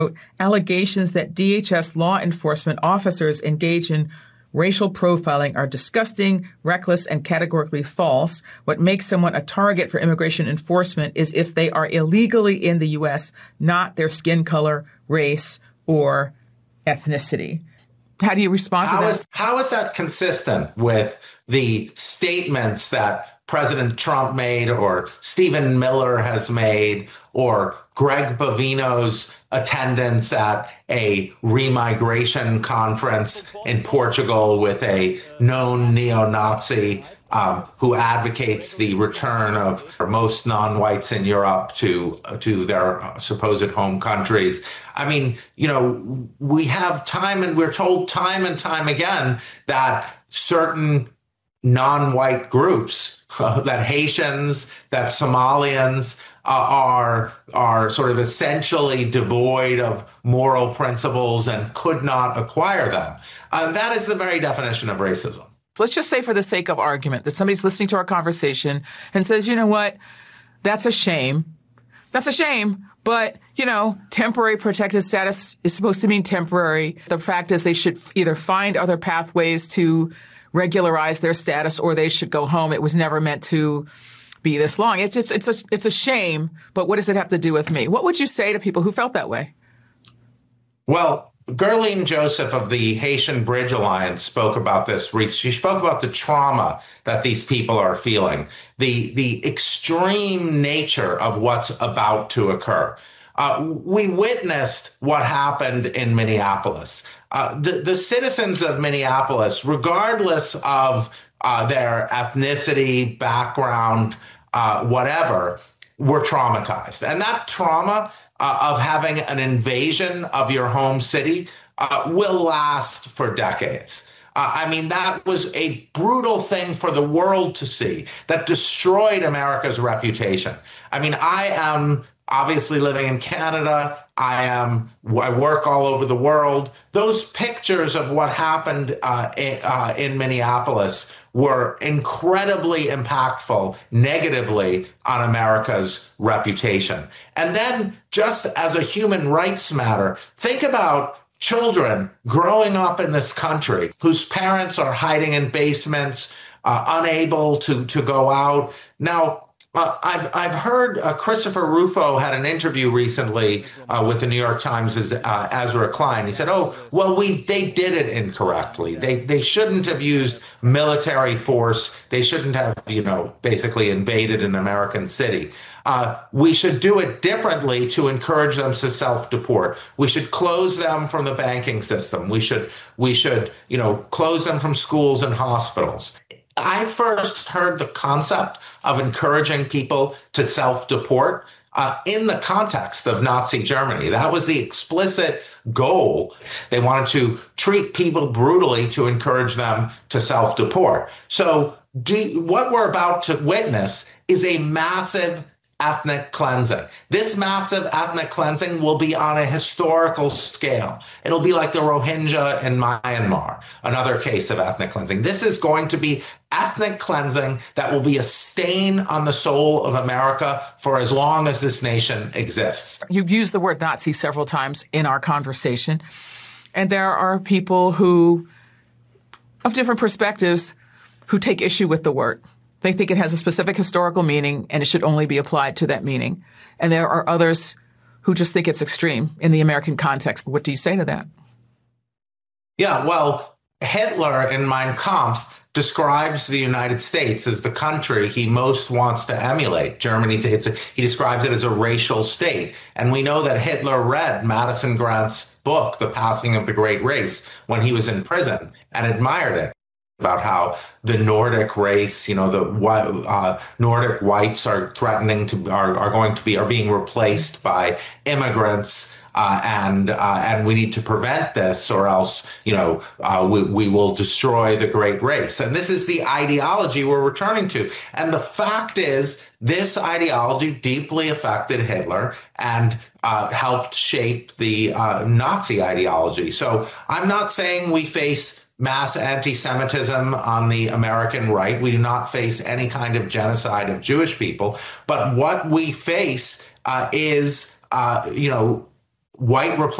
Allegations that DHS law enforcement officers engage in racial profiling are disgusting, reckless, and categorically false. What makes someone a target for immigration enforcement is if they are illegally in the U.S., not their skin color, race, or ethnicity. How do you respond to that? How is that consistent with the statements that President Trump made, or Stephen Miller has made, or Greg Bovino's attendance at a remigration conference in Portugal with a known neo-Nazi who advocates the return of most non-whites in Europe to their supposed home countries? I mean, we have we're told time and time again that certain non-white groups, that Haitians, that Somalians are sort of essentially devoid of moral principles and could not acquire them. That is the very definition of racism. Let's just say, for the sake of argument, that somebody's listening to our conversation and says, you know what, that's a shame. That's a shame. But, temporary protected status is supposed to mean temporary. The fact is they should either find other pathways to regularize their status, or they should go home. It was never meant to be this long. It's a shame, but what does it have to do with me? What would you say to people who felt that way? Well, Guerline Joseph of the Haitian Bridge Alliance spoke about this. She spoke about the trauma that these people are feeling, the extreme nature of what's about to occur. We witnessed what happened in Minneapolis. The citizens of Minneapolis, regardless of their ethnicity, background, whatever, were traumatized. And that trauma of having an invasion of your home city will last for decades. That was a brutal thing for the world to see that destroyed America's reputation. I am obviously living in Canada. I work all over the world. Those pictures of what happened in Minneapolis were incredibly impactful negatively on America's reputation. And then, just as a human rights matter, think about children growing up in this country whose parents are hiding in basements, unable to go out. Now, I've heard Christopher Rufo had an interview recently with the New York Times' Ezra Klein. He said, they did it incorrectly. They shouldn't have used military force. They shouldn't have, basically invaded an American city. We should do it differently to encourage them to self-deport. We should close them from the banking system. We should, close them from schools and hospitals. I first heard the concept of encouraging people to self-deport in the context of Nazi Germany. That was the explicit goal. They wanted to treat people brutally to encourage them to self-deport. So what we're about to witness is a massive ethnic cleansing. This massive ethnic cleansing will be on a historical scale. It'll be like the Rohingya in Myanmar, another case of ethnic cleansing. This is going to be ethnic cleansing that will be a stain on the soul of America for as long as this nation exists. You've used the word Nazi several times in our conversation, and there are people who, of different perspectives, who take issue with the word. They think it has a specific historical meaning and it should only be applied to that meaning. And there are others who just think it's extreme in the American context. What do you say to that? Yeah, well, Hitler in Mein Kampf describes the United States as the country he most wants to emulate. Germany, he describes it as a racial state. And we know that Hitler read Madison Grant's book, The Passing of the Great Race, when he was in prison and admired it. About how the Nordic race, the Nordic whites are being replaced by immigrants, and we need to prevent this, or else we will destroy the great race. And this is the ideology we're returning to. And the fact is, this ideology deeply affected Hitler and helped shape the Nazi ideology. So I'm not saying we face mass anti-Semitism on the American right. We do not face any kind of genocide of Jewish people. But what we face is, white